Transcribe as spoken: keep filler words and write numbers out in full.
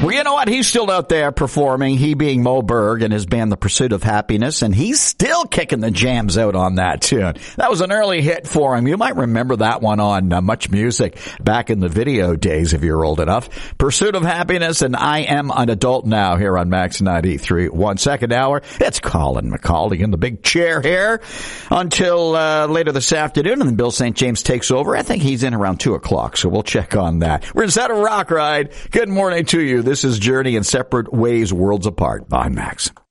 Well, you know what? He's still out there performing, he being Mo Berg and his band The Pursuit of Happiness, and he's still kicking the jams out on that tune. That was an early hit for him. You might remember that one on uh, Much Music back in the video days if you're old enough. Pursuit of Happiness and I Am an Adult Now here on Max ninety-three. One second hour. It's Colin McCauley in the big chair here until uh, later this afternoon, and then Bill Saint James takes over. I think he's in around two o'clock, so we'll check on that. We're inside a rock ride. Good morning to you. This is Journey in Separate Ways, Worlds Apart. I'm Max.